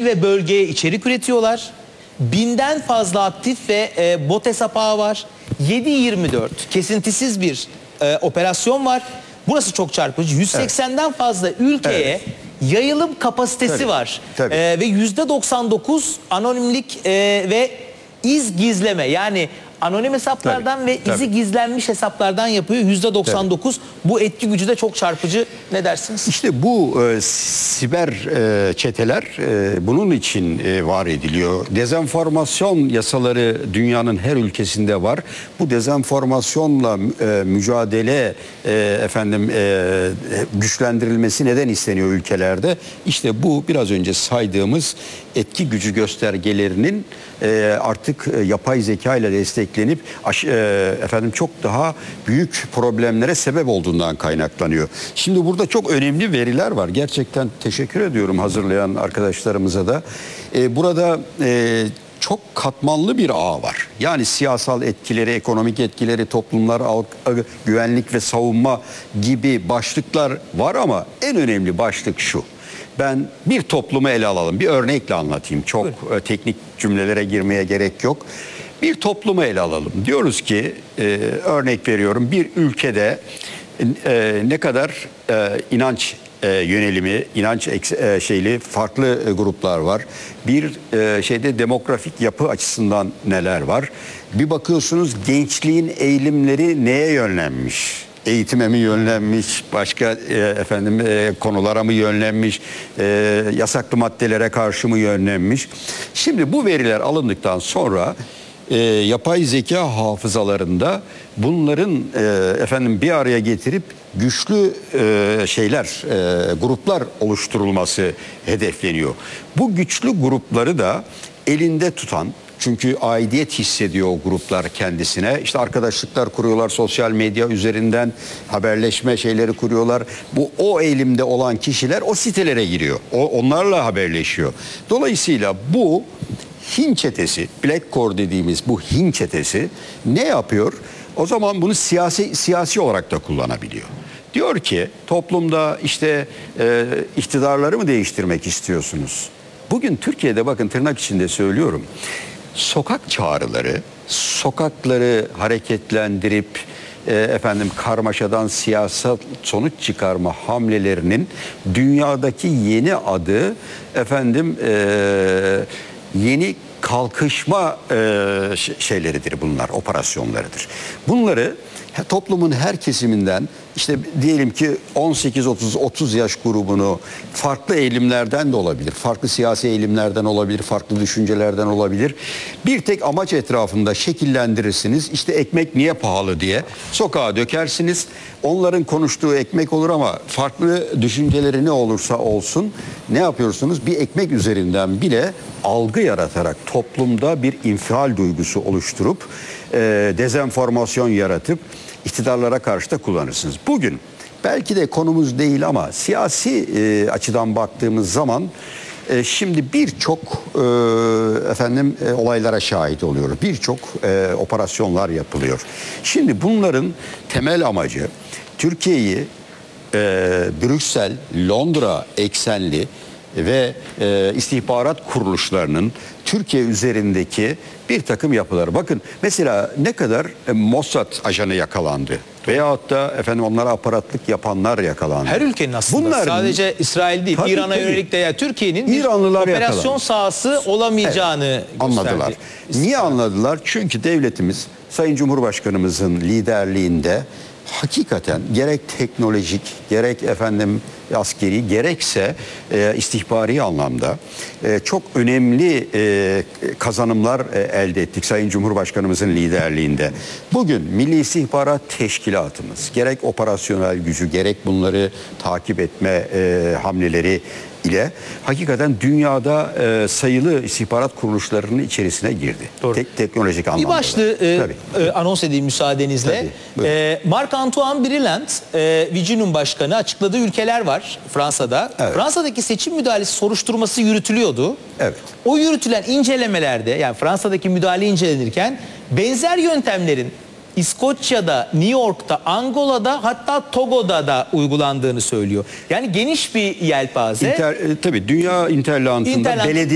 ve bölgeye içerik üretiyorlar. 1000'den fazla aktif ve bot hesap ağı var. 7/24 kesintisiz bir operasyon var. Burası çok çarpıcı. 180'den fazla ülkeye yayılım kapasitesi var. Ve %99 anonimlik ve iz gizleme, yani anonim hesaplardan ve izi gizlenmiş hesaplardan yapıyor. %99. Bu etki gücü de çok çarpıcı. Ne dersiniz? İşte bu siber çeteler bunun için var ediliyor. Dezenformasyon yasaları dünyanın her ülkesinde var. Bu dezenformasyonla mücadele güçlendirilmesi neden isteniyor ülkelerde? İşte bu biraz önce saydığımız etki gücü göstergelerinin artık yapay zeka ile desteklenip çok daha büyük problemlere sebep olduğundan kaynaklanıyor. Şimdi burada çok önemli veriler var. Gerçekten teşekkür ediyorum hazırlayan arkadaşlarımıza da. Burada çok katmanlı bir ağ var. Yani siyasal etkileri, ekonomik etkileri, toplumlar, güvenlik ve savunma gibi başlıklar var ama en önemli başlık şu. Ben bir toplumu ele alalım. Bir örnekle anlatayım. Çok teknik cümlelere girmeye gerek yok. Bir toplumu ele alalım. Diyoruz ki, örnek veriyorum, bir ülkede ne kadar inanç yönelimi, inanç farklı gruplar var. Bir demografik yapı açısından neler var? Bir bakıyorsunuz gençliğin eğilimleri neye yönlenmiş? Eğitime mi yönlenmiş, başka konulara mı yönlenmiş, yasaklı maddelere karşı mı yönlenmiş? Şimdi bu veriler alındıktan sonra yapay zeka hafızalarında bunların bir araya getirip güçlü gruplar oluşturulması hedefleniyor. Bu güçlü grupları da elinde tutan, çünkü aidiyet hissediyor o gruplar kendisine. İşte arkadaşlıklar kuruyorlar, sosyal medya üzerinden haberleşme şeyleri kuruyorlar. O eğilimde olan kişiler o sitelere giriyor. Onlarla haberleşiyor. Dolayısıyla bu Hin çetesi, Black Core dediğimiz bu Hin çetesi ne yapıyor? O zaman bunu siyasi olarak da kullanabiliyor. Diyor ki toplumda iktidarları mı değiştirmek istiyorsunuz? Bugün Türkiye'de, bakın tırnak içinde söylüyorum, sokak çağrıları, sokakları hareketlendirip karmaşadan siyasal sonuç çıkarma hamlelerinin dünyadaki yeni adı yeni kalkışma şeyleridir bunlar, operasyonlarıdır. Bunları toplumun her kesiminden, diyelim ki 18-30 yaş grubunu farklı eğilimlerden de olabilir, farklı siyasi eğilimlerden olabilir, farklı düşüncelerden olabilir. Bir tek amaç etrafında şekillendirirsiniz. İşte ekmek niye pahalı diye sokağa dökersiniz. Onların konuştuğu ekmek olur ama farklı düşünceleri ne olursa olsun ne yapıyorsunuz? Bir ekmek üzerinden bile algı yaratarak toplumda bir infial duygusu oluşturup dezenformasyon yaratıp iktidarlara karşı da kullanırsınız. Bugün belki de konumuz değil ama siyasi açıdan baktığımız zaman şimdi birçok olaylara şahit oluyoruz. Birçok operasyonlar yapılıyor. Şimdi bunların temel amacı Türkiye'yi Brüksel, Londra eksenli ve istihbarat kuruluşlarının Türkiye üzerindeki bir takım yapıları. Bakın mesela ne kadar Mossad ajanı yakalandı. Veyahut da onlara aparatlık yapanlar yakalandı. Her ülkenin aslında, sadece İsrail değil, İran'a yönelik de Türkiye'nin bir operasyon sahası olamayacağını anladılar. Niye anladılar? Çünkü devletimiz Sayın Cumhurbaşkanımızın liderliğinde hakikaten gerek teknolojik, gerek askeri, gerekse istihbari anlamda çok önemli kazanımlar elde ettik Sayın Cumhurbaşkanımızın liderliğinde. Bugün Milli İstihbarat Teşkilatımız gerek operasyonel gücü, gerek bunları takip etme hamleleri ile hakikaten dünyada sayılı istihbarat kuruluşlarının içerisine girdi. Teknolojik anlamda. Bir başlığı anons edeyim müsaadenizle. Marc-Antoine Brillant, Viginum Başkanı açıkladığı ülkeler var Fransa'da. Evet. Fransa'daki seçim müdahalesi soruşturması yürütülüyordu. Evet. O yürütülen incelemelerde, yani Fransa'daki müdahale incelenirken benzer yöntemlerin İskoçya'da, New York'ta, Angola'da, hatta Togo'da da uygulandığını söylüyor. Yani geniş bir yelpaze. Tabii dünya interlantında belediye